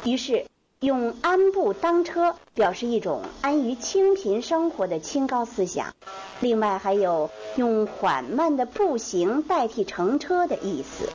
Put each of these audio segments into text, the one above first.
于是用安步当车表示一种安于清贫生活的清高思想，另外还有用缓慢的步行代替乘车的意思。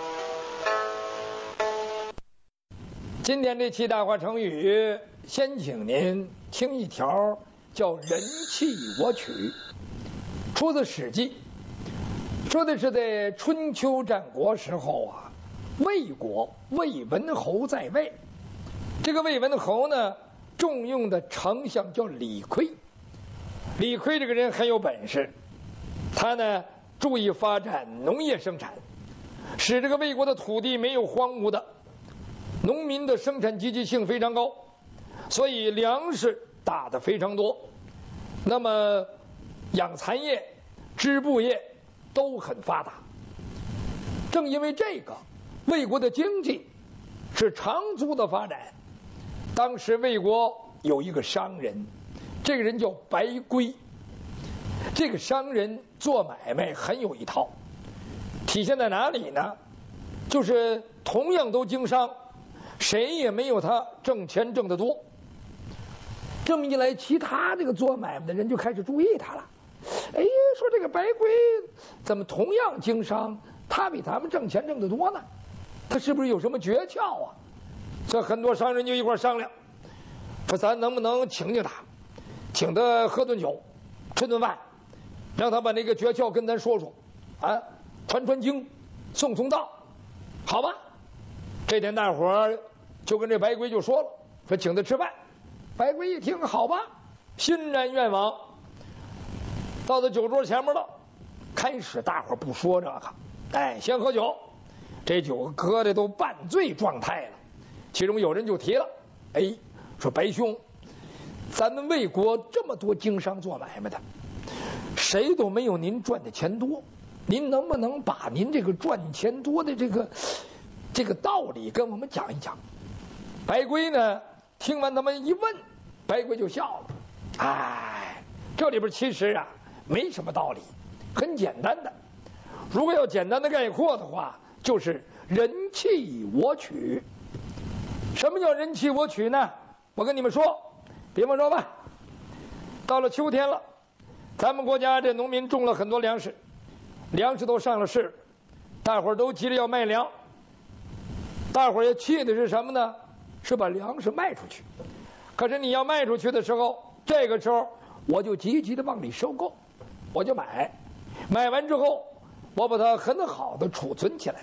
今天这7大话成语，先请您听一条，叫“人弃我取”，出自《史记》，说的是在春秋战国时候啊，魏国魏文侯在位。这个魏文侯呢，重用的丞相叫李悝。李悝这个人很有本事，他呢注意发展农业生产，使这个魏国的土地没有荒芜的，农民的生产积极性非常高，所以粮食打得非常多。那么养蚕业、织布业都很发达。正因为这个，魏国的经济是长足的发展。当时魏国有一个商人，这个人叫白圭。这个商人做买卖很有一套，体现在哪里呢？就是同样都经商，谁也没有他挣钱挣得多。这么一来，其他这个做买卖的人就开始注意他了。哎，说这个白圭怎么同样经商，他比咱们挣钱挣得多呢？他是不是有什么诀窍啊？这很多商人就一块商量，说咱能不能请他，请他喝顿酒，吃顿饭，让他把那个诀窍跟咱说说，啊，传经，送道，好吧？这天大伙儿就跟这白圭就说了，说请他吃饭。白圭一听，好吧，欣然愿往。到了酒桌前面了，开始大伙儿不说这个，哎，先喝酒。这酒喝的都半醉状态了。其中有人就提了，哎，说白兄，咱们魏国这么多经商做买卖的，谁都没有您赚的钱多，您能不能把您这个赚钱多的这个道理跟我们讲一讲？白圭呢，听完他们一问，白圭就笑了，哎，这里边其实啊没什么道理，很简单的。如果要简单的概括的话，就是人弃我取。什么叫人弃我取呢？我跟你们说，比方说吧，到了秋天了，咱们国家这农民种了很多粮食，粮食都上了市，大伙儿都急着要卖粮。大伙儿也气的是什么呢？是把粮食卖出去。可是你要卖出去的时候，这个时候我就积极的往里收购，我就买，买完之后我把它很好的储存起来。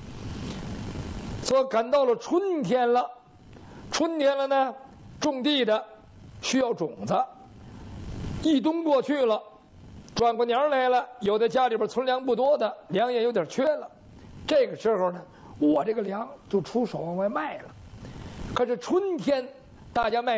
说赶到了春天了，春天了呢，种地的需要种子，一冬过去了，转过年来了，有的家里边存粮不多的，粮也有点缺了。这个时候呢，我这个粮就出手往外卖了。可是春天大家卖